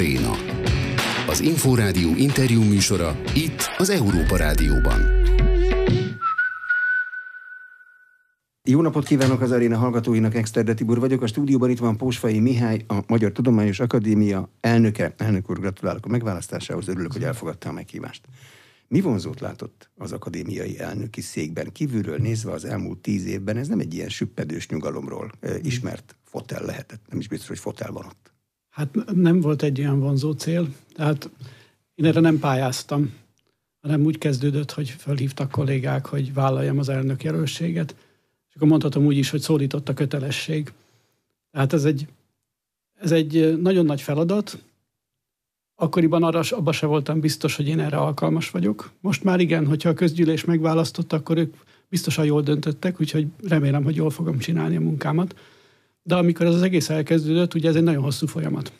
Aréna. Az Inforádió interjú műsora itt az Európa Rádióban. Jó napot kívánok az Aréna hallgatóinak, Exterde Tibor vagyok. A stúdióban itt van Pósfai Mihály, a Magyar Tudományos Akadémia elnöke. Elnök úr, gratulálok a megválasztásához, örülök, hogy elfogadta a meghívást. Mi vonzót látott az akadémiai elnöki székben? Kívülről nézve az elmúlt 10 évben ez nem egy ilyen süppedős nyugalomról ismert fotel lehetett. Nem is biztos, hogy fotel van ott. Hát nem volt egy olyan vonzó cél. Tehát én erre nem pályáztam, hanem úgy kezdődött, hogy felhívtak kollégák, hogy vállaljam az elnök jelöltséget. És akkor mondhatom úgy is, hogy szólított a kötelesség. Tehát ez egy nagyon nagy feladat. Akkoriban abban se voltam biztos, hogy én erre alkalmas vagyok. Most már igen, hogyha a közgyűlés megválasztott, akkor ők biztosan jól döntöttek, úgyhogy remélem, hogy jól fogom csinálni a munkámat. De amikor ez az egész elkezdődött, ugye ez egy nagyon hosszú folyamat.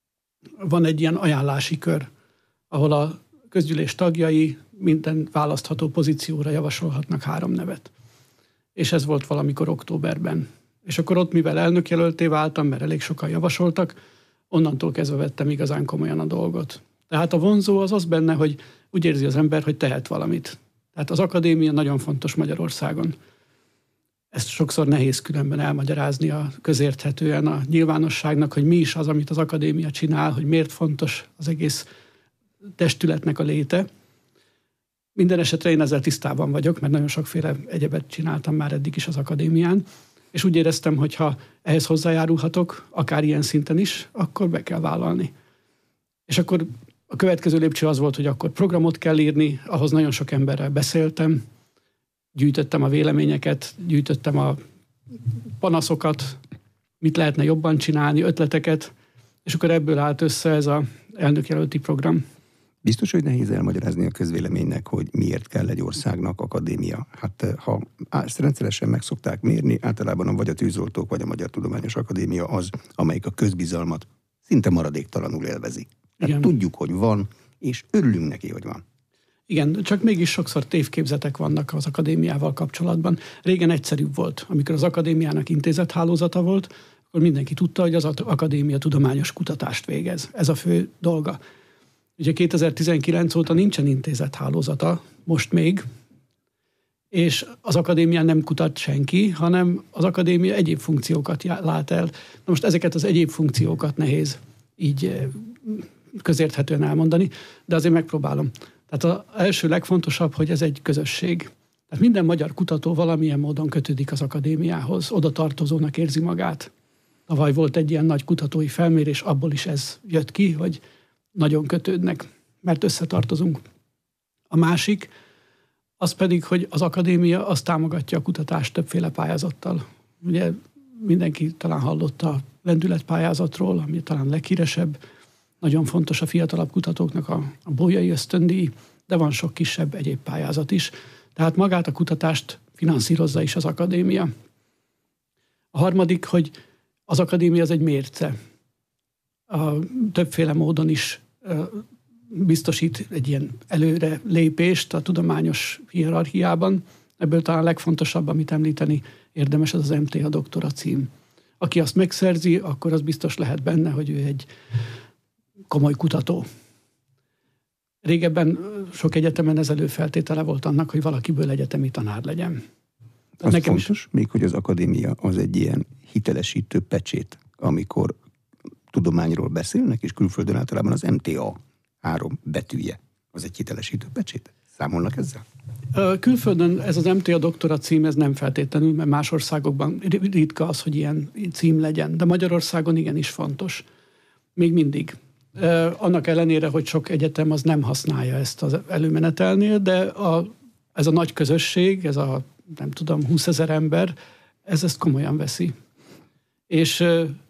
Van egy ilyen ajánlási kör, ahol a közgyűlés tagjai minden választható pozícióra javasolhatnak 3 nevet. És ez volt valamikor októberben. És akkor ott, mivel elnökjelölté váltam, mert elég sokan javasoltak, onnantól kezdve vettem igazán komolyan a dolgot. Tehát a vonzó az benne, hogy úgy érzi az ember, hogy tehet valamit. Tehát az akadémia nagyon fontos Magyarországon. Ezt sokszor nehéz különben elmagyarázni közérthetően a nyilvánosságnak, hogy mi is az, amit az akadémia csinál, hogy miért fontos az egész testületnek a léte. Minden esetre én ezzel tisztában vagyok, mert nagyon sokféle egyebet csináltam már eddig is az akadémián, és úgy éreztem, hogy ha ehhez hozzájárulhatok, akár ilyen szinten is, akkor be kell vállalni. És akkor a következő lépcső az volt, hogy akkor programot kell írni, ahhoz nagyon sok emberrel beszéltem, gyűjtöttem a véleményeket, gyűjtöttem a panaszokat, mit lehetne jobban csinálni, ötleteket, és akkor ebből állt össze ez az elnökjelölti program. Biztos, hogy nehéz elmagyarázni a közvéleménynek, hogy miért kell egy országnak akadémia. Hát ha ezt rendszeresen meg szokták mérni, általában vagy a tűzoltók, vagy a Magyar Tudományos Akadémia az, amelyik a közbizalmat szinte maradéktalanul élvezi. Tehát tudjuk, hogy van, és örülünk neki, hogy van. Igen, csak mégis sokszor tévképzetek vannak az akadémiával kapcsolatban. Régen egyszerűbb volt. Amikor az akadémiának intézethálózata volt, akkor mindenki tudta, hogy az akadémia tudományos kutatást végez. Ez a fő dolga. Ugye 2019 óta nincsen intézethálózata, most még, és az akadémián nem kutat senki, hanem az akadémia egyéb funkciókat lát el. Na most ezeket az egyéb funkciókat nehéz így közérthetően elmondani, de azért megpróbálom. Tehát az első legfontosabb, hogy ez egy közösség. Tehát minden magyar kutató valamilyen módon kötődik az akadémiához, oda tartozónak érzi magát. Tavaly volt egy ilyen nagy kutatói felmérés, abból is ez jött ki, hogy nagyon kötődnek, mert összetartozunk. A másik, az pedig, hogy az akadémia az támogatja a kutatást többféle pályázattal. Ugye mindenki talán hallott a lendületpályázatról, ami talán leghíresebb. Nagyon fontos a fiatalabb kutatóknak a Bolyai ösztöndíj, de van sok kisebb egyéb pályázat is. Tehát magát a kutatást finanszírozza is az akadémia. A harmadik, hogy az akadémia az egy mérce. Többféle módon is biztosít egy ilyen előre lépést a tudományos hierarchiában. Ebből talán a legfontosabb, amit említeni érdemes, az MTA doktora cím. Aki azt megszerzi, akkor az biztos lehet benne, hogy ő egy komoly kutató. Régebben sok egyetemen ez előfeltétele volt annak, hogy valakiből egyetemi tanár legyen. Az nekem fontos, még hogy az akadémia az egy ilyen hitelesítő pecsét, amikor tudományról beszélnek, és külföldön általában az MTA 3 betűje. Az egy hitelesítő pecsét? Számolnak ezzel? Külföldön ez az MTA doktora cím, ez nem feltétlenül, mert más országokban ritka az, hogy ilyen cím legyen. De Magyarországon igenis fontos. Még mindig. Annak ellenére, hogy sok egyetem az nem használja ezt az előmenetelnél, de ez a nagy közösség, ez a 20 000 ember, ezt komolyan veszi. És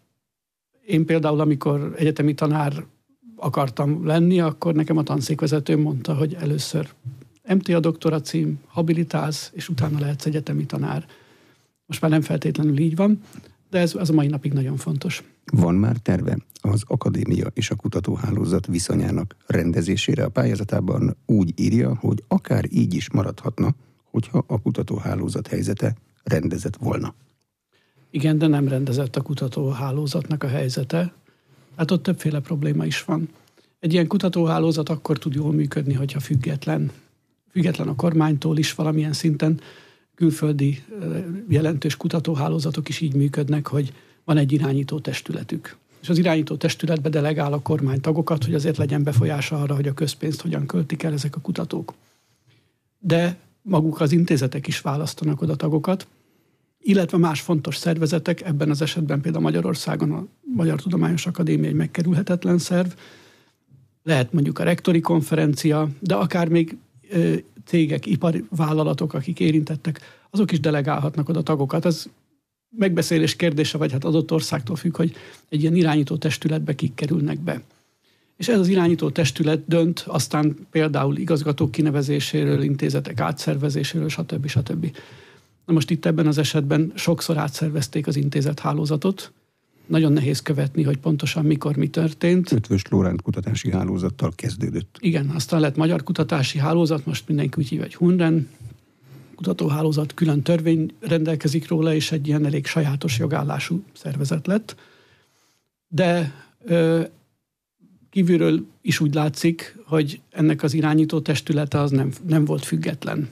én például, amikor egyetemi tanár akartam lenni, akkor nekem a tanszékvezetőm mondta, hogy először MTA doktora cím, habilitálsz, és utána lehetsz egyetemi tanár. Most már nem feltétlenül így van, de ez a mai napig nagyon fontos. Van már terve az akadémia és a kutatóhálózat viszonyának rendezésére? A pályázatában úgy írja, hogy akár így is maradhatna, hogyha a kutatóhálózat helyzete rendezett volna. Igen, de nem rendezett a kutatóhálózatnak a helyzete. Hát ott többféle probléma is van. Egy ilyen kutatóhálózat akkor tud jól működni, hogyha független a kormánytól is valamilyen szinten. Külföldi jelentős kutatóhálózatok is így működnek, hogy van egy irányító testületük. És az irányító testületbe delegál a kormány tagokat, hogy azért legyen befolyása arra, hogy a közpénzt hogyan költik el ezek a kutatók. De maguk az intézetek is választanak oda tagokat, illetve más fontos szervezetek, ebben az esetben például Magyarországon a Magyar Tudományos Akadémia egy megkerülhetetlen szerv, lehet mondjuk a rektori konferencia, de akár még cégek, ipari vállalatok, akik érintettek, azok is delegálhatnak oda tagokat. Ez megbeszélés kérdése, vagy hát adott országtól függ, hogy egy ilyen irányító testületbe kik kerülnek be. És ez az irányító testület dönt aztán például igazgatók kinevezéséről, intézetek átszervezéséről, stb. Na most itt ebben az esetben sokszor átszervezték az intézet hálózatot. Nagyon nehéz követni, hogy pontosan mikor mi történt. Ötvös Loránd kutatási hálózattal kezdődött. Igen, aztán lett Magyar Kutatási Hálózat, most mindenki úgy hívja, hogy HUNREN kutatóhálózat, külön törvény rendelkezik róla, és egy ilyen elég sajátos jogállású szervezet lett. De kívülről is úgy látszik, hogy ennek az irányító testülete az nem volt független.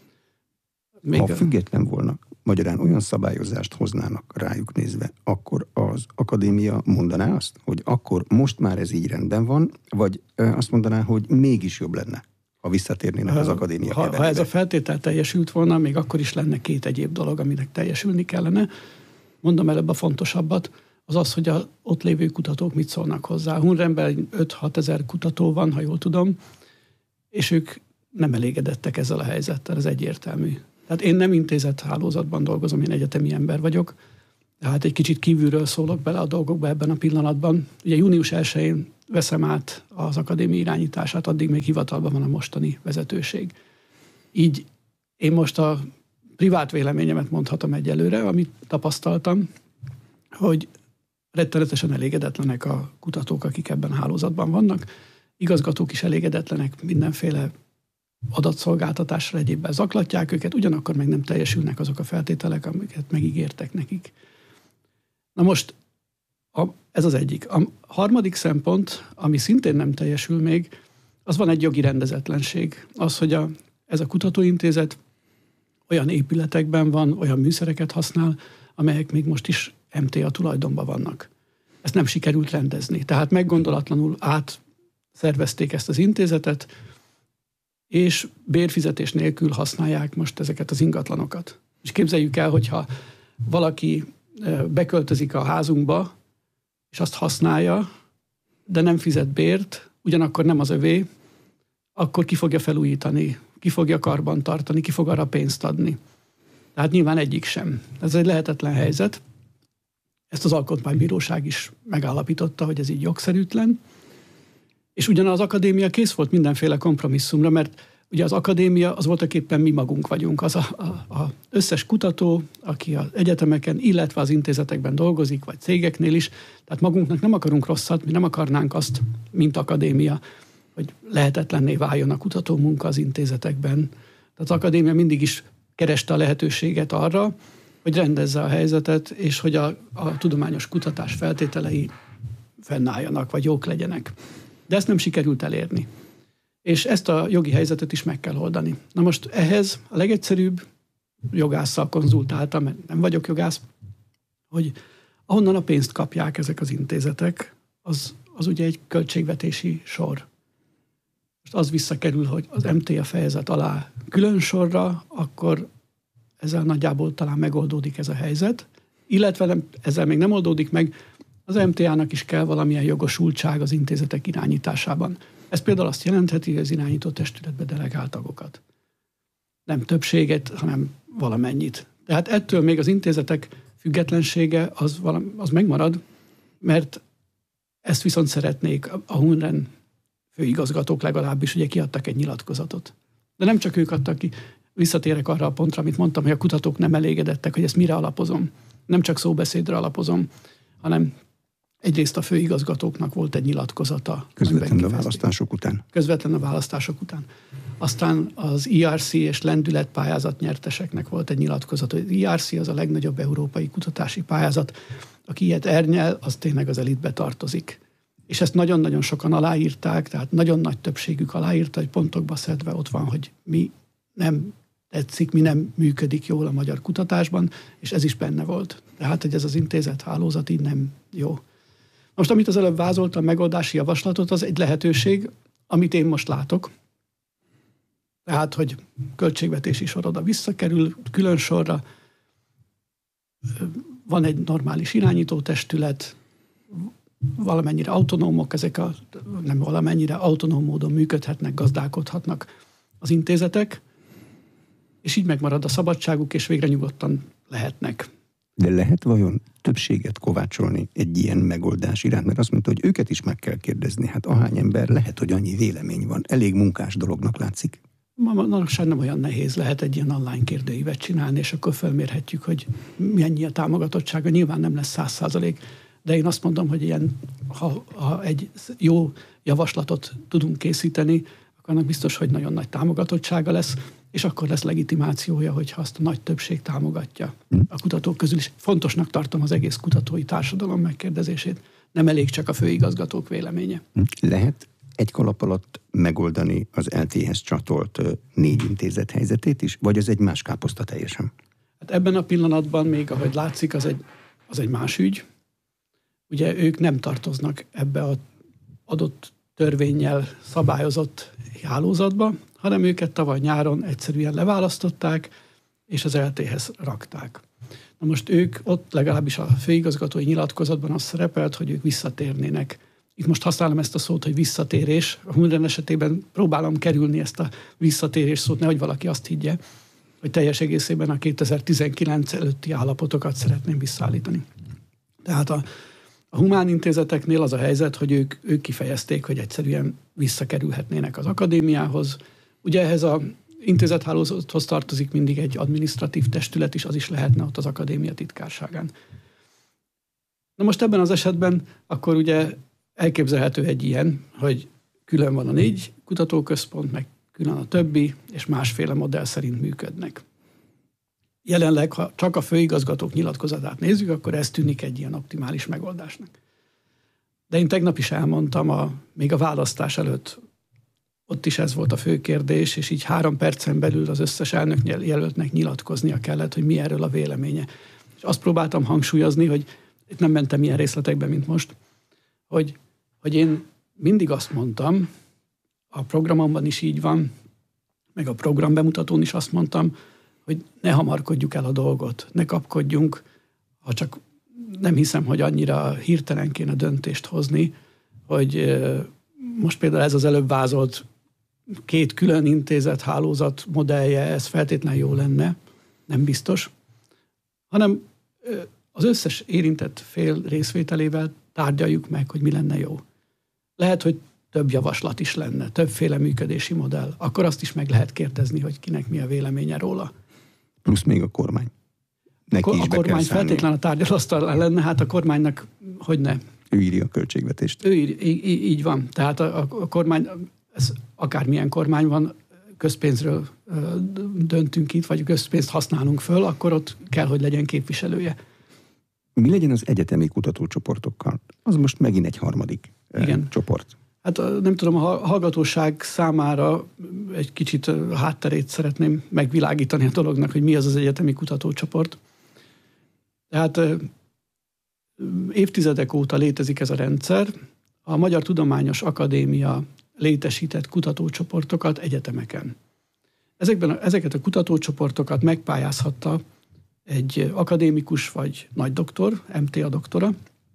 Ha független volna, magyarán olyan szabályozást hoznának rájuk nézve, akkor az akadémia mondaná azt, hogy akkor most már ez így rendben van, vagy azt mondaná, hogy mégis jobb lenne, ha visszatérnének az akadémia keverébe? Ha ez a feltétel teljesült volna, még akkor is lenne két egyéb dolog, aminek teljesülni kellene. Mondom előbb a fontosabbat, az, hogy az ott lévő kutatók mit szólnak hozzá. HUNREN-ben 5-6 ezer kutató van, ha jól tudom, és ők nem elégedettek ezzel a helyzettel, ez egyértelmű. Tehát én nem intézet hálózatban dolgozom, én egyetemi ember vagyok, tehát egy kicsit kívülről szólok bele a dolgokba ebben a pillanatban. Ugye június 1-én veszem át az akadémia irányítását, addig még hivatalban van a mostani vezetőség. Így én most a privát véleményemet mondhatom egyelőre, amit tapasztaltam, hogy rettenetesen elégedetlenek a kutatók, akik ebben a hálózatban vannak. Igazgatók is elégedetlenek, mindenféle adatszolgáltatásra egyébben zaklatják őket, ugyanakkor meg nem teljesülnek azok a feltételek, amiket megígértek nekik. Na most ez az egyik. A harmadik szempont, ami szintén nem teljesül még, az van egy jogi rendezetlenség. Az, hogy ez a kutatóintézet olyan épületekben van, olyan műszereket használ, amelyek még most is MTA tulajdonban vannak. Ezt nem sikerült rendezni. Tehát meggondolatlanul átszervezték ezt az intézetet, és bérfizetés nélkül használják most ezeket az ingatlanokat. És képzeljük el, hogyha valaki beköltözik a házunkba, és azt használja, de nem fizet bért, ugyanakkor nem az övé, akkor ki fogja felújítani, ki fogja karban tartani, ki fog arra pénzt adni. Tehát nyilván egyik sem. Ez egy lehetetlen helyzet. Ezt az Alkotmánybíróság is megállapította, hogy ez így jogszerűtlen. És ugyanaz az akadémia kész volt mindenféle kompromisszumra, mert ugye az akadémia az voltaképpen mi magunk vagyunk. Az az összes kutató, aki az egyetemeken, illetve az intézetekben dolgozik, vagy cégeknél is, tehát magunknak nem akarunk rosszat, mi nem akarnánk azt, mint akadémia, hogy lehetetlenné váljon a kutatómunka az intézetekben. Tehát az akadémia mindig is kereste a lehetőséget arra, hogy rendezze a helyzetet, és hogy a tudományos kutatás feltételei fennálljanak, vagy jók legyenek. De ezt nem sikerült elérni. És ezt a jogi helyzetet is meg kell oldani. Na most ehhez a legegyszerűbb, jogásszal konzultáltam, mert nem vagyok jogász, hogy ahonnan a pénzt kapják ezek az intézetek, az ugye egy költségvetési sor. Most az visszakerül, hogy az MTA fejezet alá külön sorra, akkor ezzel nagyjából talán megoldódik ez a helyzet, illetve ezzel még nem oldódik meg, az MTA-nak is kell valamilyen jogosultság az intézetek irányításában. Ez például azt jelentheti, hogy az irányító testületbe delegál tagokat. Nem többséget, hanem valamennyit. Tehát ettől még az intézetek függetlensége az megmarad, mert ezt viszont szeretnék a HUNREN főigazgatók legalábbis, ugye kiadtak egy nyilatkozatot. De nem csak ők adtak ki, visszatérek arra a pontra, amit mondtam, hogy a kutatók nem elégedettek, hogy ezt mire alapozom. Nem csak szóbeszédre alapozom, hanem egyrészt a főigazgatóknak volt egy nyilatkozata. Közvetlenül a választások után. Közvetlenül a választások után. Aztán az ERC és lendület pályázat nyerteseknek volt egy nyilatkozata. Az ERC az a legnagyobb európai kutatási pályázat. Aki ilyet ernyel, az tényleg az elitbe tartozik. és ezt nagyon-nagyon sokan aláírták, tehát nagyon nagy többségük aláírta, hogy pontokba szedve ott van, hogy mi nem tetszik, mi nem működik jól a magyar kutatásban, és ez is benne volt. Tehát, hogy ez az intézet hálózat így nem jó. Most, amit az előbb vázoltam, megoldási javaslatot, az egy lehetőség, amit én most látok. Tehát, hogy költségvetési sor oda visszakerül, külön sorra, van egy normális irányítótestület, valamennyire autonómok, nem valamennyire autonóm módon működhetnek, gazdálkodhatnak az intézetek, és így megmarad a szabadságuk, és végre nyugodtan lehetnek. De lehet vajon többséget kovácsolni egy ilyen megoldás iránt? Mert azt mondta, hogy őket is meg kell kérdezni. Hát ahány ember, lehet, hogy annyi vélemény van. Elég munkás dolognak látszik. Manapság nem olyan nehéz, lehet egy ilyen online kérdőívet csinálni, és akkor felmérhetjük, hogy mennyi a támogatottsága. Nyilván nem lesz 100%, de én azt mondom, hogy ilyen, ha egy jó javaslatot tudunk készíteni, akkor annak biztos, hogy nagyon nagy támogatottsága lesz, és akkor lesz legitimációja, hogyha azt a nagy többség támogatja a kutatók közül is. Fontosnak tartom az egész kutatói társadalom megkérdezését. Nem elég csak a főigazgatók véleménye. Lehet egy kalap alatt megoldani az LT-hez csatolt 4 intézet helyzetét is, vagy ez egy más káposzta teljesen? Hát ebben a pillanatban még, ahogy látszik, az egy más ügy. Ugye ők nem tartoznak ebbe az adott törvénnyel szabályozott hálózatba, hanem őket tavaly nyáron egyszerűen leválasztották, és az LT-hez rakták. Na most ők ott legalábbis a főigazgatói nyilatkozatban az szerepelt, hogy ők visszatérnének. Itt most használom ezt a szót, hogy visszatérés. A Hunren esetében próbálom kerülni ezt a visszatérés szót, nehogy valaki azt higgye, hogy teljes egészében a 2019 előtti állapotokat szeretném visszaállítani. Tehát a humán intézeteknél az a helyzet, hogy ők kifejezték, hogy egyszerűen visszakerülhetnének az akadémiához. Ugye ehhez az intézethálózathoz tartozik mindig egy adminisztratív testület is, az is lehetne ott az akadémia titkárságán. Na most ebben az esetben akkor ugye elképzelhető egy ilyen, hogy külön van a 4 kutatóközpont, meg külön a többi, és másféle modell szerint működnek. Jelenleg, ha csak a főigazgatók nyilatkozatát nézzük, akkor ez tűnik egy ilyen optimális megoldásnak. De én tegnap is elmondtam, még a választás előtt, ott is ez volt a fő kérdés, és így 3 percen belül az összes elnök jelöltnek nyilatkoznia kellett, hogy mi erről a véleménye. És azt próbáltam hangsúlyozni, hogy itt nem mentem ilyen részletekbe, mint most, hogy én mindig azt mondtam, a programomban is így van, meg a programbemutatón is azt mondtam, hogy ne hamarkodjuk el a dolgot, ne kapkodjunk, ha csak nem hiszem, hogy annyira hirtelen kéne döntést hozni, hogy most például ez az előbb vázolt 2 külön intézet hálózat modellje, ez feltétlenül jó lenne, nem biztos, hanem az összes érintett fél részvételével tárgyaljuk meg, hogy mi lenne jó. Lehet, hogy több javaslat is lenne, többféle működési modell. Akkor azt is meg lehet kérdezni, hogy kinek mi a véleménye róla. Plusz még a kormány. A kormány feltétlenül a tárgyalasztal lenne, hát a kormánynak hogy ne? Ő írja a költségvetést. Így van. Tehát a kormány, ez akármilyen kormány van, közpénzről döntünk itt, vagy közpénzt használunk föl, akkor ott kell, hogy legyen képviselője. Mi legyen az egyetemi kutatócsoportokkal? Az most megint egy harmadik csoport. Hát nem tudom, a hallgatóság számára egy kicsit hátterét szeretném megvilágítani a dolognak, hogy mi az az egyetemi kutatócsoport. Tehát évtizedek óta létezik ez a rendszer. A Magyar Tudományos Akadémia létesített kutatócsoportokat egyetemeken. Ezeket a kutatócsoportokat megpályázhatta egy akadémikus vagy nagy doktor, MTA doktora,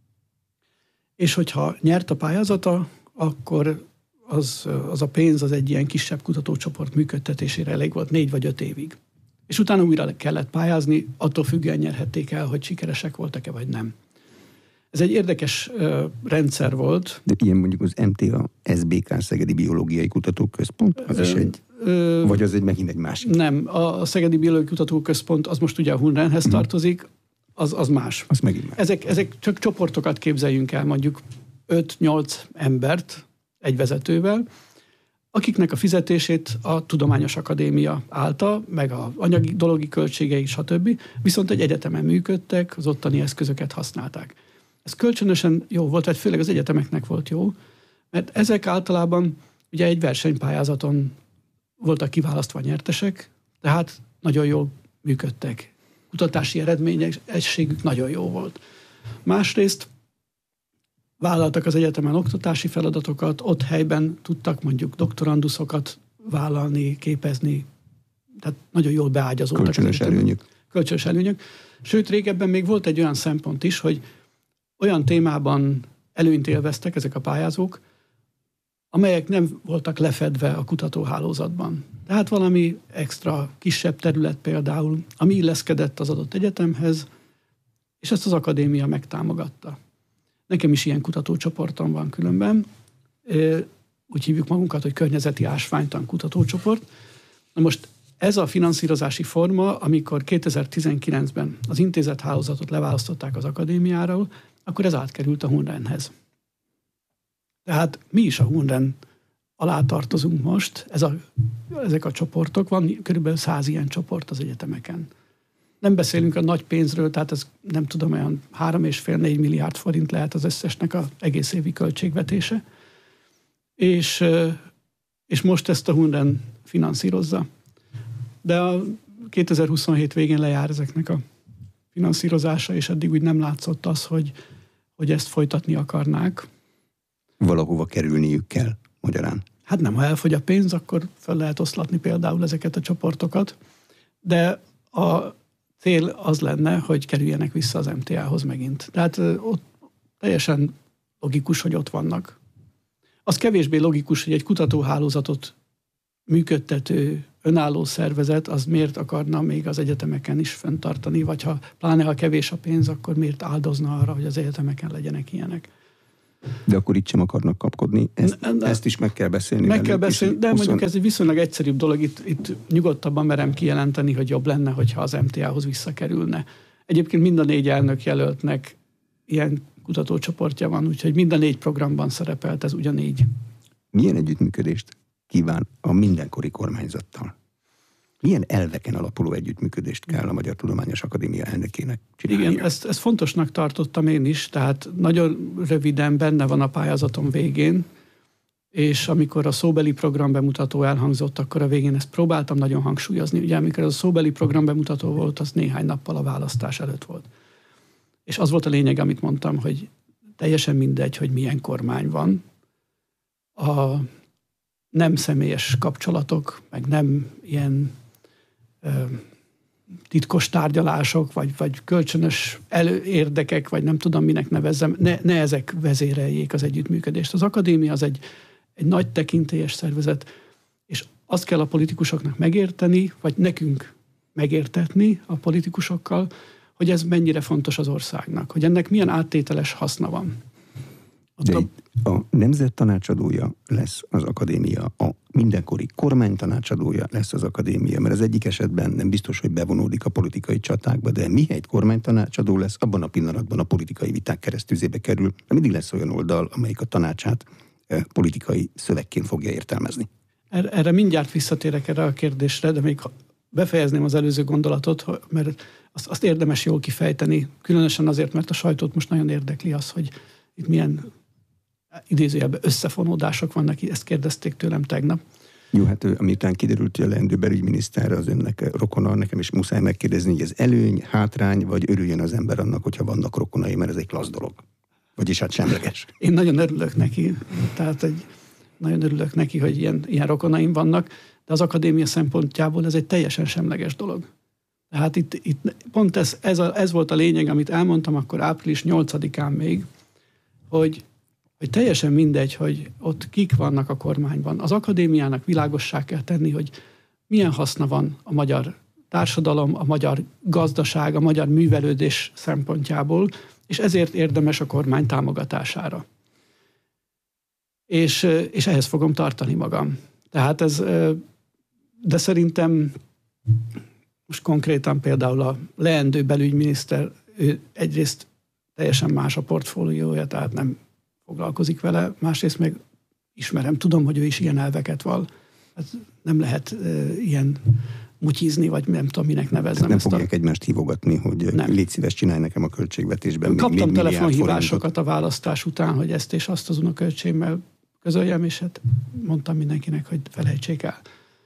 és hogyha nyert a pályázata, akkor az a pénz az egy ilyen kisebb kutatócsoport működtetésére elég volt 4 vagy 5 évig. És utána újra kellett pályázni, attól függően nyerhették el, hogy sikeresek voltak-e vagy nem. Ez egy érdekes rendszer volt. De ilyen mondjuk az MTA, SBK, Szegedi Biológiai Kutatóközpont, az is egy, vagy az megint egy másik? Nem, a Szegedi Biológiai Kutatóközpont az most ugye a Hunrenhez tartozik, az más. Az megint más. Ezek csak csoportokat képzeljünk el, mondjuk 5-8 embert egy vezetővel, akiknek a fizetését a Tudományos Akadémia állta, meg az anyagi dologi költségei, stb. Viszont egy egyetemen működtek, az ottani eszközöket használták. Ez kölcsönösen jó volt, vagy főleg az egyetemeknek volt jó, mert ezek általában ugye egy versenypályázaton voltak kiválasztva nyertesek, tehát nagyon jól működtek. Kutatási eredményességük nagyon jó volt. Másrészt vállaltak az egyetemen oktatási feladatokat, ott helyben tudtak mondjuk doktoranduszokat vállalni, képezni, tehát nagyon jól beágyazódtak. Kölcsönös előnyök. Sőt, régebben még volt egy olyan szempont is, hogy olyan témában előnyt élveztek ezek a pályázók, amelyek nem voltak lefedve a kutatóhálózatban. Tehát valami extra, kisebb terület például, ami illeszkedett az adott egyetemhez, és ezt az akadémia megtámogatta. Nekem is ilyen kutatócsoportom van különben. Úgy hívjuk magunkat, hogy környezeti ásványtan kutatócsoport. Na most ez a finanszírozási forma, amikor 2019-ben az intézethálózatot leválasztották az akadémiáról, akkor ez átkerült a Hunrenhez. Tehát mi is a Hunren alá tartozunk most, ezek a csoportok, van körülbelül 100 ilyen csoport az egyetemeken. Nem beszélünk a nagy pénzről, tehát ez nem tudom, olyan 3,5-4 milliárd forint lehet az összesnek az egész évi költségvetése. És most ezt a Hunren finanszírozza. De a 2027 végén lejár ezeknek a finanszírozása, és eddig úgy nem látszott az, hogy ezt folytatni akarnák. Valahova kerülniük kell, magyarán. Hát nem, ha elfogy a pénz, akkor fel lehet oszlatni például ezeket a csoportokat, de a cél az lenne, hogy kerüljenek vissza az MTA-hoz megint. Tehát ott teljesen logikus, hogy ott vannak. Az kevésbé logikus, hogy egy kutatóhálózatot működtető önálló szervezet, az miért akarna még az egyetemeken is fenntartani, vagy pláne ha kevés a pénz, akkor miért áldozna arra, hogy az egyetemeken legyenek ilyenek. De akkor itt sem akarnak kapkodni. Ezt is meg kell beszélni. Meg kell beszélni, de mondjuk ez egy viszonylag egyszerűbb dolog. Itt nyugodtabban merem kijelenteni, hogy jobb lenne, hogyha az MTA-hoz visszakerülne. Egyébként mind a 4 elnök jelöltnek ilyen kutatócsoportja van, úgyhogy mind a 4 programban szerepelt, ez ugyanígy. Milyen együttműködést kíván a mindenkori kormányzattal? Milyen elveken alapuló együttműködést kell a Magyar Tudományos Akadémia elnökének csinálnia? Igen, ezt fontosnak tartottam én is, tehát nagyon röviden benne van a pályázatom végén, és amikor a szóbeli programbemutató elhangzott, akkor a végén ezt próbáltam nagyon hangsúlyozni. Ugye amikor a szóbeli programbemutató volt, az néhány nappal a választás előtt volt. És az volt a lényeg, amit mondtam, hogy teljesen mindegy, hogy milyen kormány van. A nem személyes kapcsolatok, meg nem ilyen titkos tárgyalások, vagy kölcsönös érdekek, vagy nem tudom, minek nevezzem, ne ezek vezéreljék az együttműködést. Az akadémia az egy nagy tekintélyes szervezet, és azt kell a politikusoknak megérteni, vagy nekünk megértetni a politikusokkal, hogy ez mennyire fontos az országnak, hogy ennek milyen áttételes haszna van. A nemzet tanácsadója lesz az akadémia, a mindenkori kormány tanácsadója lesz az akadémia, mert az egyik esetben nem biztos, hogy bevonódik a politikai csatákba, de mihelyt kormány tanácsadó lesz, abban a pillanatban a politikai viták keresztüzébe kerül, mindig lesz olyan oldal, amelyik a tanácsát politikai szövegként fogja értelmezni. Erre mindjárt visszatérek erre a kérdésre, de még befejezném az előző gondolatot, mert azt érdemes jól kifejteni, különösen azért, mert a sajtót most nagyon érdekli az, hogy itt milyen idézőjelben összefonódások vannak, ezt kérdezték tőlem tegnap. Jó, hát amiután kiderült, hogy a leendő belügyminiszter az önnek rokona, nekem is muszáj megkérdezni, hogy ez előny, hátrány, vagy örüljön az ember annak, hogyha vannak rokonai, mert ez egy klassz dolog. Vagyis hát semleges. Én nagyon örülök neki, nagyon örülök neki, hogy ilyen rokonaim vannak, de az akadémia szempontjából ez egy teljesen semleges dolog. Tehát itt pont ez volt a lényeg, amit elmondtam akkor április 8-án még, hogy teljesen mindegy, hogy ott kik vannak a kormányban. Az akadémiának világossá kell tenni, hogy milyen haszna van a magyar társadalom, a magyar gazdaság, a magyar művelődés szempontjából, és ezért érdemes a kormány támogatására. És ehhez fogom tartani magam. Tehát de szerintem most konkrétan például a leendő belügyminiszter, ő egyrészt teljesen más a portfóliója, tehát nem foglalkozik vele, másrészt meg ismerem, tudom, hogy ő is ilyen elveket val. Hát nem lehet ilyen mutyizni, vagy nem tudom, minek nevezzem. Nem fogják egymást hívogatni, hogy nem. Légy szíves, csinálj nekem a költségvetésben. Kaptam telefonhívásokat a választás után, hogy ezt és azt az unokölcsémmel közöljem, és hát mondtam mindenkinek, hogy felejtsék el.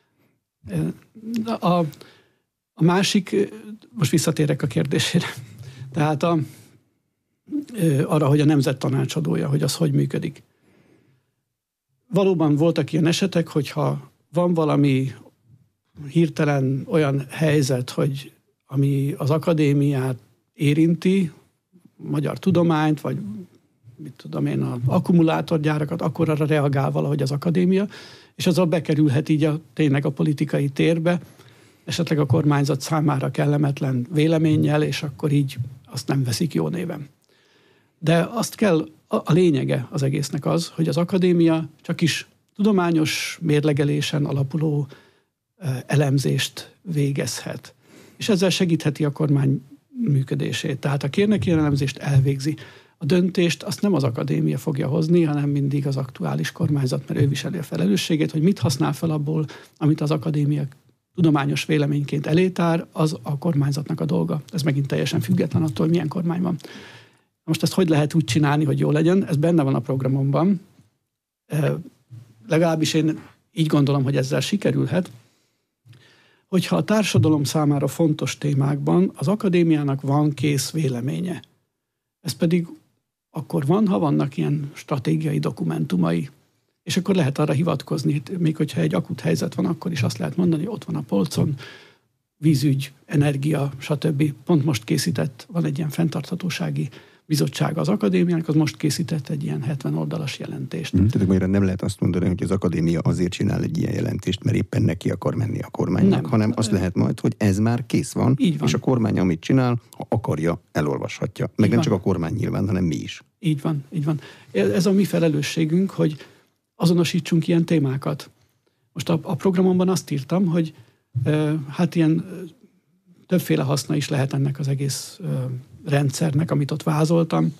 A másik, most visszatérek a kérdésére, tehát arra, hogy a nemzet tanácsadója, hogy az hogy működik. Valóban voltak ilyen esetek, hogyha van valami hirtelen olyan helyzet, hogy ami az akadémiát érinti, magyar tudományt, vagy mit tudom én, az akkumulátorgyárakat, akkor arra reagál valahogy az akadémia, és azzal bekerülhet így tényleg a politikai térbe, esetleg a kormányzat számára kellemetlen véleménnyel, és akkor így azt nem veszik jó néven. De azt kell, a lényege az egésznek az, hogy az akadémia csak is tudományos mérlegelésen alapuló elemzést végezhet. És ezzel segítheti a kormány működését. Tehát a kérnek ilyen elemzést elvégzi. A döntést azt nem az akadémia fogja hozni, hanem mindig az aktuális kormányzat, mert ő viseli a felelősségét, hogy mit használ fel abból, amit az akadémia tudományos véleményként elétár, az a kormányzatnak a dolga. Ez megint teljesen független attól, hogy milyen kormány van. Most ezt hogy lehet úgy csinálni, hogy jó legyen? Ez benne van a programomban. Legalábbis én így gondolom, hogy ezzel sikerülhet, hogyha a társadalom számára fontos témákban az akadémiának van kész véleménye. Ez pedig akkor van, ha vannak ilyen stratégiai dokumentumai, és akkor lehet arra hivatkozni, még hogyha egy akut helyzet van, akkor is azt lehet mondani, hogy ott van a polcon, vízügy, energia, stb. Pont most készített, van egy ilyen fenntarthatósági bizottsága az akadémiának, az most készített egy ilyen 70 oldalas jelentést. Tehát magyarán nem lehet azt mondani, hogy az akadémia azért csinál egy ilyen jelentést, mert éppen neki akar menni a kormánynak, nem, hanem azt lehet majd, hogy ez már kész van, és a kormány, amit csinál, ha akarja, elolvashatja. Meg nem csak a kormány nyilván, hanem mi is. Így van, így van. Ez a mi felelősségünk, hogy azonosítsunk ilyen témákat. Most a programomban azt írtam, hogy hát ilyen többféle haszna is lehet ennek az egész rendszernek, amit ott vázoltam.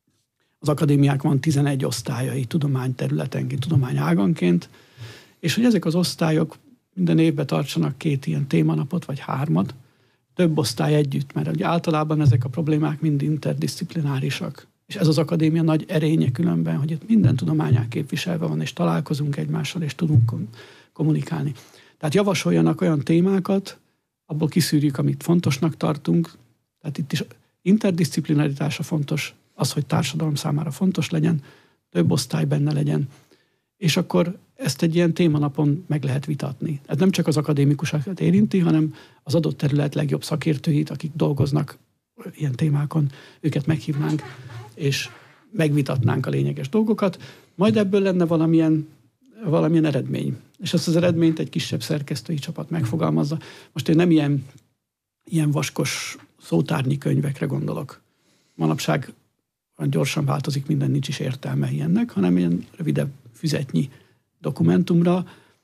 Az akadémiák van 11 osztályai tudományterületenként, tudományáganként, és hogy ezek az osztályok minden évben tartsanak 2 ilyen témanapot, vagy 3, több osztály együtt, mert ugye általában ezek a problémák mind interdisziplinárisak. És ez az akadémia nagy erénye különben, hogy itt minden tudományág képviselve van, és találkozunk egymással, és tudunk kommunikálni. Tehát javasoljanak olyan témákat, abból kiszűrjük, amit fontosnak tartunk. Tehát itt is interdisziplinaritása fontos, az, hogy társadalom számára fontos legyen, több osztály benne legyen, és akkor ezt egy ilyen témanapon meg lehet vitatni. Ez nem csak az akadémikusokat érinti, hanem az adott terület legjobb szakértőit, akik dolgoznak ilyen témákon, őket meghívnánk, és megvitatnánk a lényeges dolgokat, majd ebből lenne valamilyen eredmény. És azt az eredményt egy kisebb szerkesztői csapat megfogalmazza. Most én nem ilyen vaskos szótárnyi könyvekre gondolok. Manapság gyorsan változik minden, nincs is értelme ilyennek, hanem ilyen rövidebb füzetnyi dokumentumra,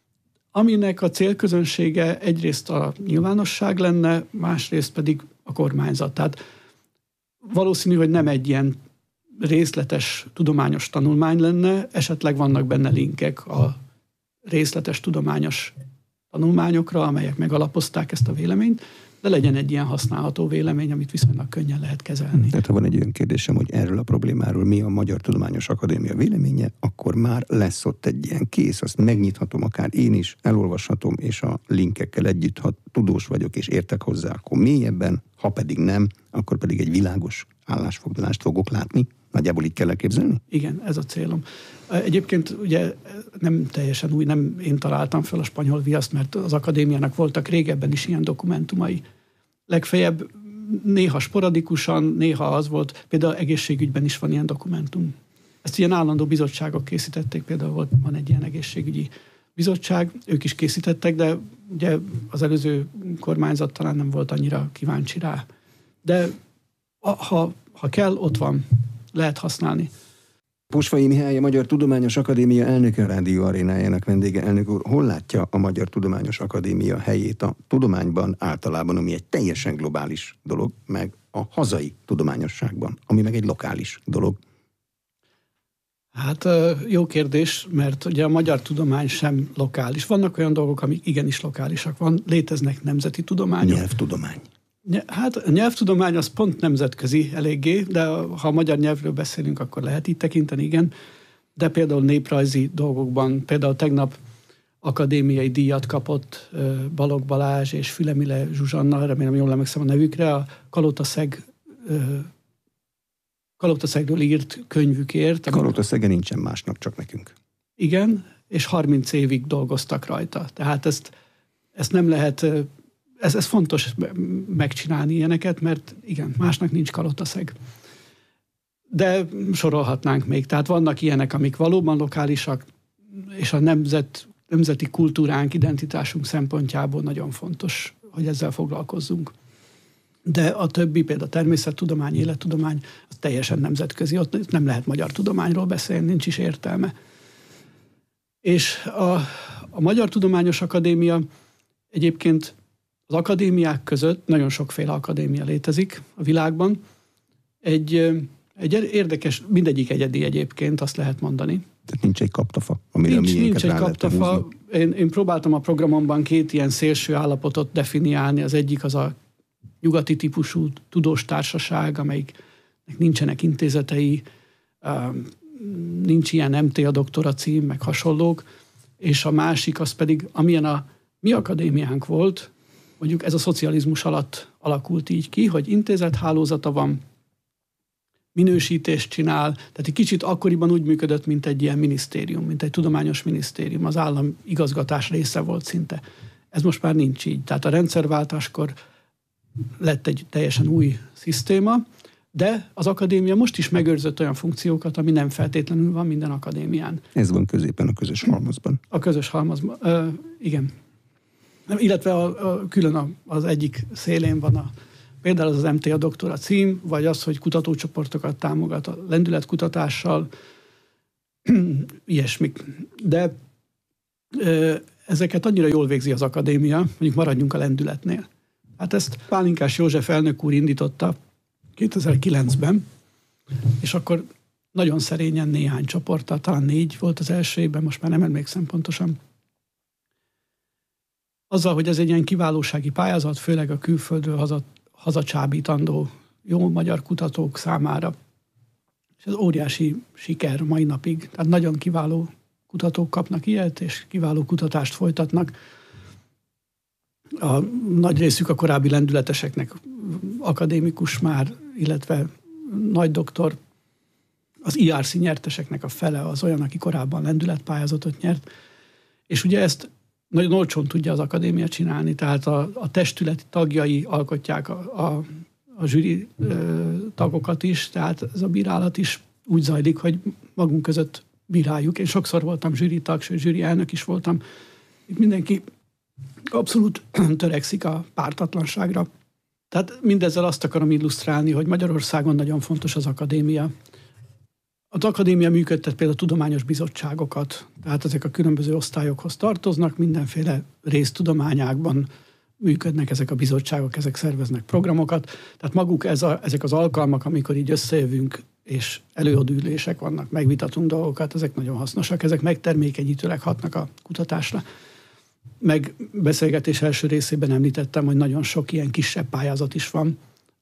aminek a célközönsége egyrészt a nyilvánosság lenne, másrészt pedig a kormányzat. Tehát valószínű, hogy nem egy ilyen részletes tudományos tanulmány lenne, esetleg vannak benne linkek a részletes tudományos tanulmányokra, amelyek megalapozták ezt a véleményt, de legyen egy ilyen használható vélemény, amit viszonylag könnyen lehet kezelni. Tehát ha van egy olyan kérdésem, hogy erről a problémáról mi a Magyar Tudományos Akadémia véleménye, akkor már lesz ott egy ilyen kész, azt megnyithatom akár én is, elolvashatom, és a linkekkel együtt, ha tudós vagyok és értek hozzá, akkor mélyebben, ha pedig nem, akkor pedig egy világos állásfoglalást fogok látni. Nagyjából így kell elképzelni? Igen, ez a célom. Egyébként ugye nem teljesen új, nem én találtam fel a spanyol viaszt, mert az akadémiának voltak régebben is ilyen dokumentumai. Legfeljebb néha sporadikusan, néha az volt, például egészségügyben is van ilyen dokumentum. Ezt ilyen állandó bizottságok készítették, például van egy ilyen egészségügyi bizottság, ők is készítettek, de ugye az előző kormányzat talán nem volt annyira kíváncsi rá. De ha kell, ott van, lehet használni. Posfai Mihály, a Magyar Tudományos Akadémia elnöke, a Rádió Arénájának vendége. Elnök úr, hol látja a Magyar Tudományos Akadémia helyét a tudományban általában, ami egy teljesen globális dolog, meg a hazai tudományosságban, ami meg egy lokális dolog? Hát jó kérdés, mert ugye a magyar tudomány sem lokális. Vannak olyan dolgok, amik igenis lokálisak. Léteznek nemzeti tudományok. Nyelvtudomány. Hát a nyelvtudomány az pont nemzetközi eléggé, de ha a magyar nyelvről beszélünk, akkor lehet így tekinteni, igen. De például néprajzi dolgokban, például tegnap akadémiai díjat kapott Balogh Balázs és Fülemile Zsuzsanna, remélem jól emlékszem a nevükre, a Kalótaszegről írt könyvükért. Kalótaszegen nincsen másnak, csak nekünk. Igen, és 30 évig dolgoztak rajta. Tehát ezt nem lehet, ez fontos megcsinálni ilyeneket, mert igen, másnak nincs Kalótaszeg. De sorolhatnánk még. Tehát vannak ilyenek, amik valóban lokálisak, és a nemzeti kultúránk, identitásunk szempontjából nagyon fontos, hogy ezzel foglalkozzunk. De a többi, például természettudomány, élettudomány, az teljesen nemzetközi. Ott nem lehet magyar tudományról beszélni, nincs is értelme. És a Magyar Tudományos Akadémia egyébként az akadémiák között, nagyon sokféle akadémia létezik a világban, egy érdekes, mindegyik egyedi egyébként, azt lehet mondani. Tehát nincs egy kaptafa, amire nincs egy kaptafa. Én próbáltam a programomban 2 ilyen szélső állapotot definiálni. Az egyik az a nyugati típusú tudós társaság, amelyiknek nincsenek intézetei, nincs ilyen MTA doktora cím, meg hasonlók, és a másik az pedig, amilyen a mi akadémiánk volt, mondjuk ez a szocializmus alatt alakult így ki, hogy intézethálózata van, minősítést csinál, tehát egy kicsit akkoriban úgy működött, mint egy ilyen minisztérium, mint egy tudományos minisztérium, az állam igazgatás része volt szinte. Ez most már nincs így. Tehát a rendszerváltáskor lett egy teljesen új szisztéma, de az akadémia most is megőrzött olyan funkciókat, ami nem feltétlenül van minden akadémián. Ez van középen a közös halmazban. A közös halmazban, igen. Illetve külön az egyik szélén van például az MTA doktora cím, vagy az, hogy kutatócsoportokat támogat a lendületkutatással, ilyesmik. De ezeket annyira jól végzi az akadémia, mondjuk maradjunk a lendületnél. Hát ezt Pálinkás József elnök úr indította 2009-ben, és akkor nagyon szerényen néhány csoporttal, talán 4 volt az első évben, most már nem emlékszem pontosan. Azzal, hogy ez egy ilyen kiválósági pályázat, főleg a külföldről hazacsábítandó jó magyar kutatók számára. És ez óriási siker mai napig. Tehát nagyon kiváló kutatók kapnak ilyet, és kiváló kutatást folytatnak. A nagy részük a korábbi lendületeseknek akadémikus már, illetve nagy doktor. Az IRC nyerteseknek a fele az olyan, aki korábban lendületpályázatot nyert. És ugye ezt nagyon olcsón tudja az akadémia csinálni, tehát a testületi tagjai alkotják a zsűri tagokat is, tehát ez a bírálat is úgy zajlik, hogy magunk között bíráljuk. Én sokszor voltam zsűritag, sőt zsűri elnök is voltam. Itt mindenki abszolút törekszik a pártatlanságra. Tehát mindezzel azt akarom illusztrálni, hogy Magyarországon nagyon fontos az akadémia. Az akadémia működtet például tudományos bizottságokat, tehát ezek a különböző osztályokhoz tartoznak, mindenféle résztudományágban működnek ezek a bizottságok, ezek szerveznek programokat. Tehát maguk ezek az alkalmak, amikor így összejövünk, és előadülések vannak, megvitatunk dolgokat, ezek nagyon hasznosak, ezek megtermékenyítőleg hatnak a kutatásra. Meg beszélgetés első részében említettem, hogy nagyon sok ilyen kisebb pályázat is van,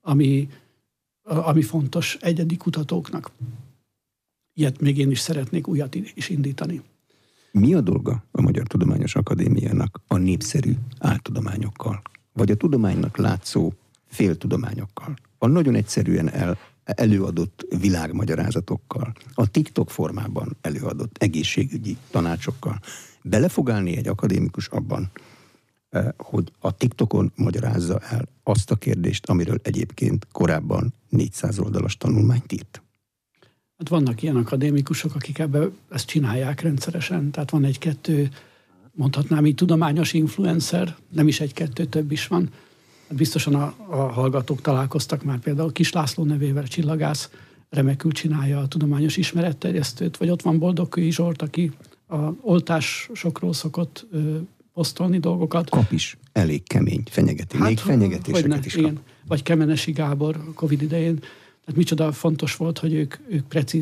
ami fontos egyedi kutatóknak. Ilyet még én is szeretnék újat is indítani. Mi a dolga a Magyar Tudományos Akadémiának a népszerű áltudományokkal? Vagy a tudománynak látszó féltudományokkal? A nagyon egyszerűen előadott világmagyarázatokkal? A TikTok formában előadott egészségügyi tanácsokkal? Bele fog állni egy akadémikus abban, hogy a TikTokon magyarázza el azt a kérdést, amiről egyébként korábban 400 oldalas tanulmányt írt? Hát vannak ilyen akadémikusok, akik ezt csinálják rendszeresen. Tehát van 1-2, mondhatnám így, tudományos influencer, nem is 1-2, több is van. Hát biztosan a hallgatók találkoztak már például Kis László nevével, csillagász, remekül csinálja a tudományos ismeretterjesztőt, vagy ott van Boldogkői Zsolt, aki a oltásokról szokott posztolni dolgokat. Kap is elég kemény még fenyegetéseket is kap. Igen. Vagy Kemenesi Gábor a Covid idején. Tehát micsoda fontos volt, hogy ők precíz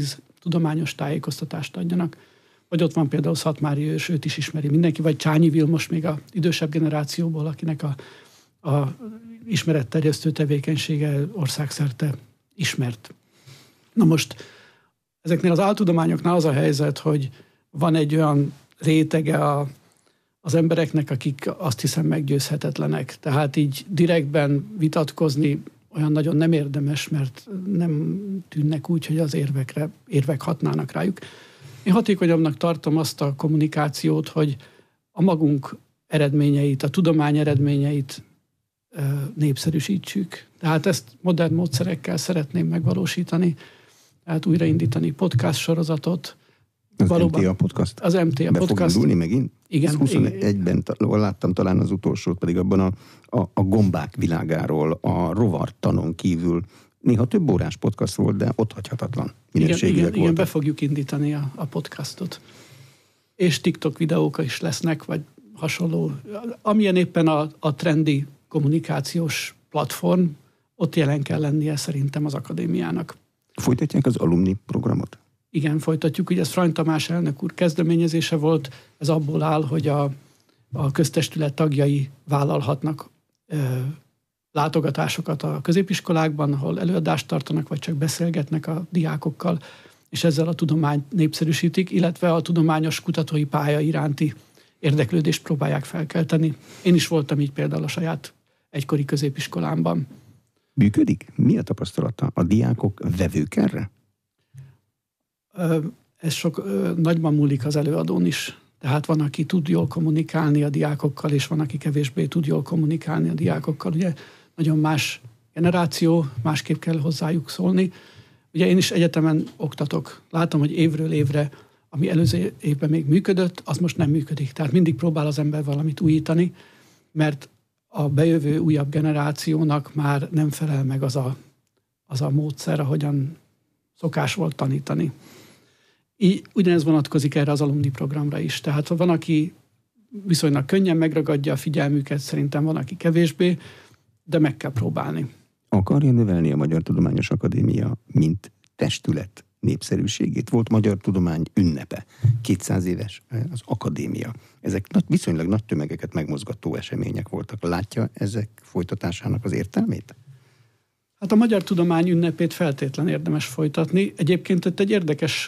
tudományos tájékoztatást adjanak. Vagy ott van például Szatmári Ős, őt is ismeri mindenki, vagy Csányi Vilmos még a idősebb generációból, akinek a ismeretterjesztő tevékenysége országszerte ismert. Na most ezeknél az áltudományoknál az a helyzet, hogy van egy olyan rétege az embereknek, akik azt hiszem meggyőzhetetlenek. Tehát így direktben vitatkozni olyan nagyon nem érdemes, mert nem tűnnek úgy, hogy az érvek hatnának rájuk. Én hatékonyabbnak tartom azt a kommunikációt, hogy a magunk eredményeit, a tudomány eredményeit népszerűsítsük. Tehát ezt modern módszerekkel szeretném megvalósítani, tehát újraindítani podcast sorozatot. Az MTA podcast? Az MTA podcast. Be fog indulni megint? Igen. 21-ben láttam talán az utolsót, pedig abban a gombák világáról, a rovartanon kívül néha több órás podcast volt, de ott hagyhatatlan minőségileg igen, be fogjuk indítani a podcastot. És TikTok videók is lesznek, vagy hasonló. Amilyen éppen a trendi kommunikációs platform, ott jelen kell lennie szerintem az akadémiának. Folytatják az alumni programot? Igen, folytatjuk. Ugye ez Frany Tamás elnök úr kezdeményezése volt. Ez abból áll, hogy a köztestület tagjai vállalhatnak látogatásokat a középiskolákban, ahol előadást tartanak, vagy csak beszélgetnek a diákokkal, és ezzel a tudományt népszerűsítik, illetve a tudományos kutatói pálya iránti érdeklődést próbálják felkelteni. Én is voltam így például a saját egykori középiskolámban. Működik? Mi a tapasztalata? A diákok vevők erre? Ez nagyban múlik az előadón is. Tehát van, aki tud jól kommunikálni a diákokkal, és van, aki kevésbé tud jól kommunikálni a diákokkal. Ugye nagyon más generáció, másképp kell hozzájuk szólni. Ugye én is egyetemen oktatok. Látom, hogy évről évre, ami előző évben még működött, az most nem működik. Tehát mindig próbál az ember valamit újítani, mert a bejövő újabb generációnak már nem felel meg az a módszer, ahogyan szokás volt tanítani. Így ugyanez vonatkozik erre az alumni programra is. Tehát van, aki viszonylag könnyen megragadja a figyelmüket, szerintem van, aki kevésbé, de meg kell próbálni. Akarja növelni a Magyar Tudományos Akadémia, mint testület népszerűségét? Volt Magyar Tudomány ünnepe, 200 éves az akadémia. Ezek viszonylag nagy tömegeket megmozgató események voltak. Látja ezek folytatásának az értelmét? Hát a Magyar Tudomány ünnepét feltétlen érdemes folytatni. Egyébként itt egy érdekes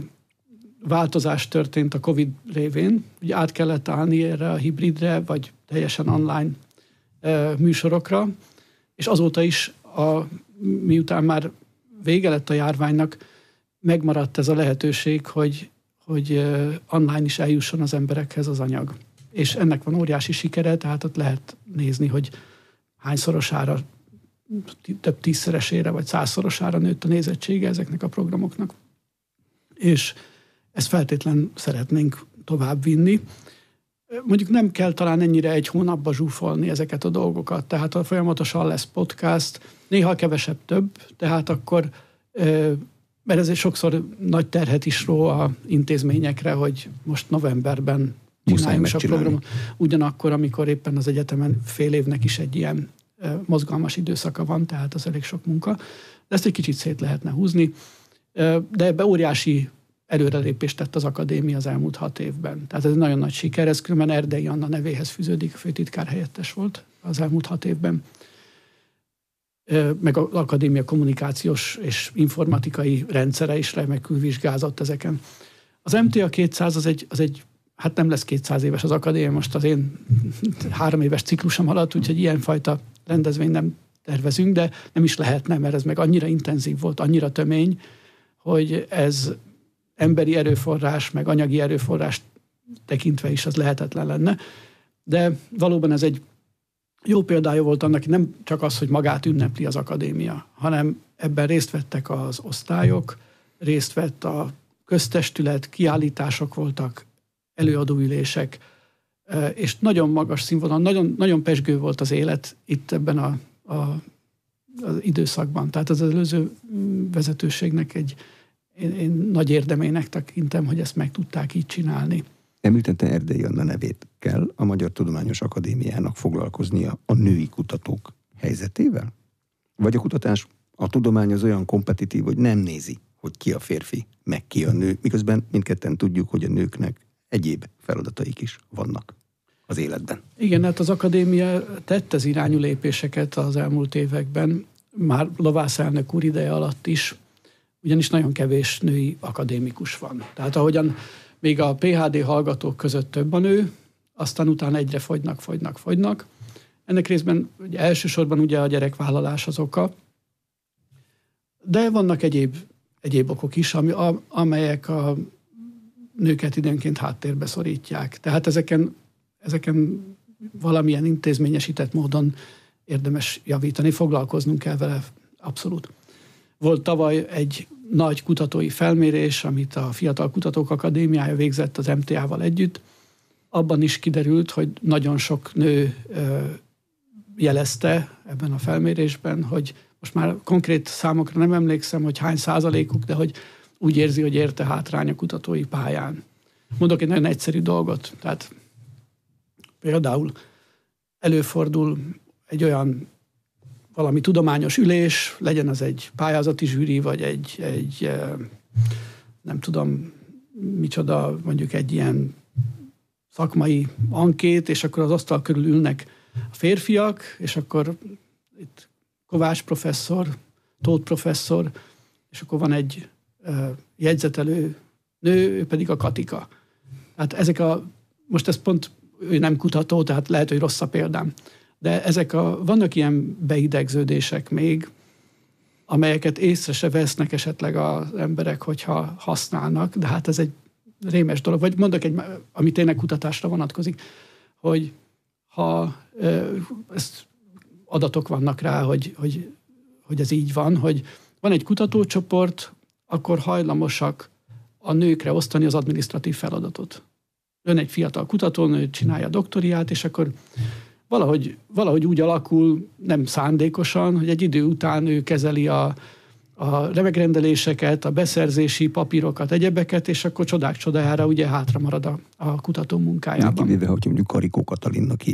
változás történt a Covid révén. Ugye át kellett állni erre a hibridre, vagy teljesen online műsorokra, és azóta is, miután már vége lett a járványnak, megmaradt ez a lehetőség, hogy online is eljusson az emberekhez az anyag. És ennek van óriási sikere, tehát ott lehet nézni, hogy hányszorosára, több 10-szeresére vagy 100-szorosára nőtt a nézettsége ezeknek a programoknak. És ezt feltétlen szeretnénk tovább vinni. Mondjuk nem kell talán ennyire egy hónapba zsúfolni ezeket a dolgokat, tehát folyamatosan lesz podcast, néha kevesebb több, tehát akkor, mert ez sokszor nagy terhet is ró a intézményekre, hogy most novemberben csináljunk a programot. Ugyanakkor, amikor éppen az egyetemen fél évnek is egy ilyen mozgalmas időszaka van, tehát az elég sok munka. De ezt egy kicsit szét lehetne húzni, de ebbe óriási előrelépést tett az akadémia az elmúlt 6 évben. Tehát ez nagyon nagy siker, ez különben Erdei Anna nevéhez fűződik, a főtitkár helyettes volt az elmúlt 6 évben. Meg az akadémia kommunikációs és informatikai rendszere is remekül vizsgázott ezeken. Az MTA 200 az egy hát nem lesz 200 éves az akadémia, most az én 3 éves ciklusom alatt, úgyhogy ilyenfajta rendezvényt nem tervezünk, de nem is lehetne, mert ez meg annyira intenzív volt, annyira tömény, hogy ez emberi erőforrás, meg anyagi erőforrás tekintve is az lehetetlen lenne. De valóban ez egy jó példája volt annak, hogy nem csak az, hogy magát ünnepli az akadémia, hanem ebben részt vettek az osztályok, részt vett a köztestület, kiállítások voltak, előadóülések, és nagyon magas színvonalon, nagyon, nagyon pezsgő volt az élet itt ebben az időszakban. Tehát az előző vezetőségnek én nagy érdemének tekintem, hogy ezt meg tudták így csinálni. Említette Erdei Anna nevét. Kell a Magyar Tudományos Akadémiának foglalkoznia a női kutatók helyzetével? Vagy a kutatás, a tudomány az olyan kompetitív, hogy nem nézi, hogy ki a férfi, meg ki a nő, miközben mindketten tudjuk, hogy a nőknek egyéb feladataik is vannak az életben. Igen, hát az akadémia tett az irányú lépéseket az elmúlt években, már Lovász elnök úr ideje alatt is, ugyanis nagyon kevés női akadémikus van. Tehát ahogyan még a PhD hallgatók között több a nő, aztán utána egyre fogynak. Ennek részben ugye, elsősorban ugye a gyerekvállalás az oka, de vannak egyéb okok is, amelyek a nőket időnként háttérbe szorítják. Tehát ezeken valamilyen intézményesített módon érdemes javítani, foglalkoznunk kell vele abszolút. Volt tavaly egy nagy kutatói felmérés, amit a Fiatal Kutatók Akadémiája végzett az MTA-val együtt. Abban is kiderült, hogy nagyon sok nő jelezte ebben a felmérésben, hogy most már konkrét számokra nem emlékszem, hogy hány százalékuk, de hogy úgy érzi, hogy érte hátrány a kutatói pályán. Mondok egy nagyon egyszerű dolgot. Tehát például előfordul egy olyan valami tudományos ülés, legyen az egy pályázati zsűri, vagy egy nem tudom micsoda, mondjuk egy ilyen szakmai ankét, és akkor az asztal körül ülnek a férfiak, és akkor itt Kovács professzor, Tóth professzor, és akkor van egy jegyzetelő nő, ő pedig a Katika. Hát most ez pont ő nem kutató, tehát lehet, hogy rossz a példám. De vannak ilyen beidegződések még, amelyeket észre se vesznek esetleg az emberek, hogyha használnak, de hát ez egy rémes dolog. Vagy mondok ami tényleg kutatásra vonatkozik, hogy ha ezt adatok vannak rá, hogy ez így van, hogy van egy kutatócsoport, akkor hajlamosak a nőkre osztani az adminisztratív feladatot. Ön egy fiatal kutatónő, csinálja a doktoriát, és akkor valahogy úgy alakul, nem szándékosan, hogy egy idő után ő kezeli a remegrendeléseket, a beszerzési papírokat, egyebeket, és akkor csodák csodájára ugye hátra marad a kutató munkájában. Kivéve, hogy mondjuk Karikó Katalinnak